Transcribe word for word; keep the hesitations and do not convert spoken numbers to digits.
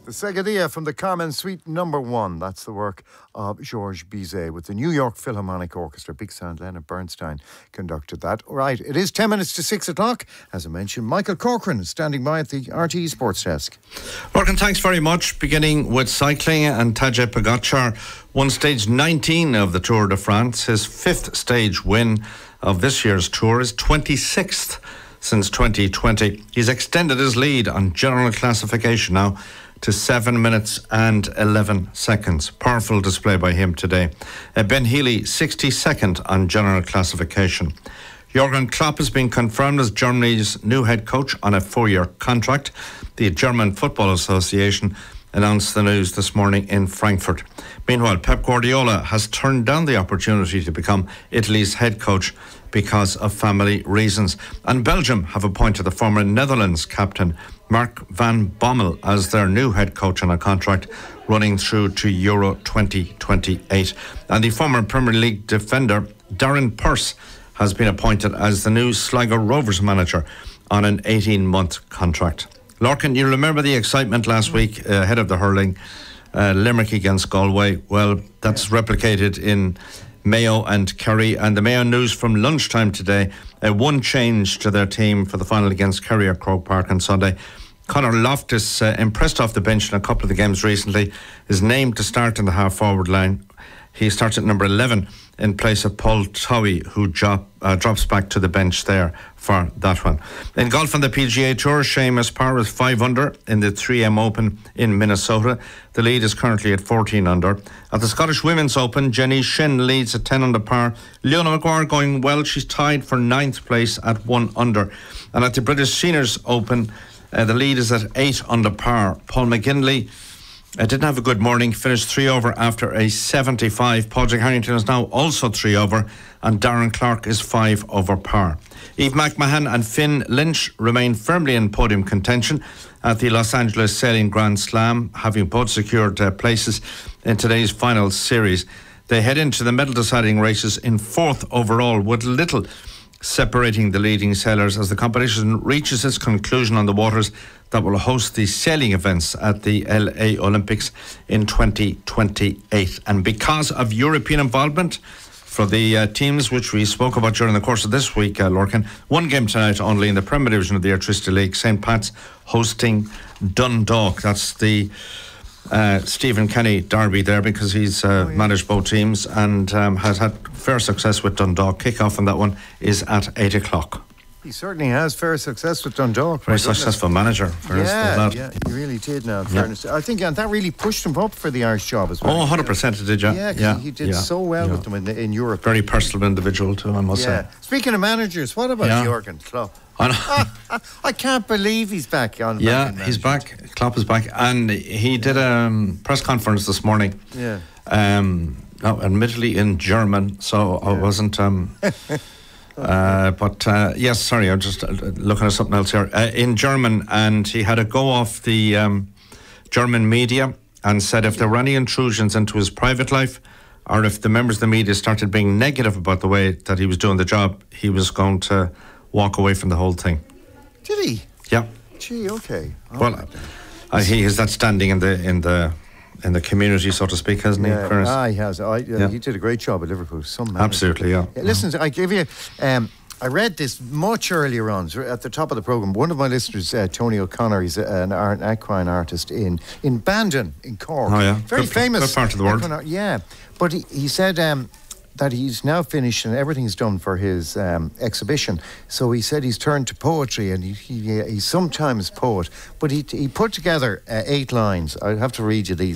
The Seguedilla from the Carmen Suite Number One. That's the work of Georges Bizet with the New York Philharmonic Orchestra. Big sound, Leonard Bernstein conducted that. Right, it is ten minutes to six o'clock. As I mentioned, Michael Corcoran is standing by at the R T E Sports Desk. Morgan, thanks very much. Beginning with cycling, and Tadej Pogacar won stage nineteen of the Tour de France. His fifth stage win of this year's Tour, is twenty-sixth since twenty twenty. He's extended his lead on general classification now to seven minutes and eleven seconds. Powerful display by him today. Uh, Ben Healy, sixty-second on general classification. Jurgen Klopp has been confirmed as Germany's new head coach on a four-year contract. The German Football Association announced the news this morning in Frankfurt. Meanwhile, Pep Guardiola has turned down the opportunity to become Italy's head coach because of family reasons. And Belgium have appointed the former Netherlands captain Mark van Bommel as their new head coach on a contract running through to Euro twenty twenty-eight. And the former Premier League defender Darren Purse has been appointed as the new Sligo Rovers manager on an eighteen-month contract. Lorcan, you remember the excitement last week uh, ahead of the hurling, uh, Limerick against Galway? Well, that's replicated in Mayo and Kerry, and the Mayo News from lunchtime today, uh, one change to their team for the final against Kerry at Croke Park on Sunday. Conor Loftus, uh, impressed off the bench in a couple of the games recently, is named to start in the half-forward line. He starts at number eleven in place of Paul Towie, who drop, uh, drops back to the bench there for that one. In golf on the P G A Tour, Seamus Power is five under in the three M Open in Minnesota. The lead is currently at fourteen under. At the Scottish Women's Open, Jenny Shin leads at ten under par. Leona Maguire going well. She's tied for ninth place at one under. And at the British Seniors Open, uh, the lead is at eight under par. Paul McGinley I didn't have a good morning, finished three over after a seventy-five. Padraig Harrington is now also three over, and Darren Clark is five over par. Eve McMahon and Finn Lynch remain firmly in podium contention at the Los Angeles Sailing Grand Slam, having both secured uh, places in today's final series. They head into the medal deciding races in fourth overall, with little separating the leading sailors as the competition reaches its conclusion on the waters that will host the sailing events at the L A Olympics in twenty twenty-eight. And because of European involvement for the uh, teams which we spoke about during the course of this week, uh, Lorcan, one game tonight only in the Premier Division of the Airtricity League. Saint Pat's hosting Dundalk. That's the uh, Stephen Kenny derby there, because he's uh, oh, yeah. managed both teams and um, has had fair success with Dundalk. Kick-off on that one is at eight o'clock. He certainly has fair success with Dundalk. Very successful manager. Yeah, yeah, he really did now, in yeah. fairness. I think and that really pushed him up for the Irish job as well. Oh, one hundred percent it did, yeah. Yeah, yeah. he did yeah. so well yeah. with them in, in Europe. Very personal individual too, I must yeah. say. Speaking of managers, what about yeah. Jurgen Klopp? I, know. I can't believe he's back on. Yeah, back he's back. Klopp is back. And he did a um, press conference this morning. Yeah. Um, no, admittedly in German, so yeah. I wasn't... Um, Uh, but uh, yes, sorry, I'm just uh, looking at something else here. Uh, in German, and he had a go off the um, German media and said if there were any intrusions into his private life, or if the members of the media started being negative about the way that he was doing the job, he was going to walk away from the whole thing. Did he? Yeah. Gee, okay. All well, right. uh, he has that standing in the in the. in the community, so to speak, hasn't he? Yeah, ah, he has. I, uh, yeah. He did a great job at Liverpool. Some manager. Absolutely, yeah. yeah listen, I give you. Um, I read this much earlier on at the top of the programme. One of my listeners, uh, Tony O'Connor, he's an, art, an equine artist in in Bandon in Cork. Oh yeah, very good, famous. Good part of the world. Equine, yeah, but he, he said. Um, that he's now finished and everything's done for his um, exhibition. So he said he's turned to poetry, and he, he, he's sometimes poet, but he, he put together uh, eight lines. I'll have to read you these.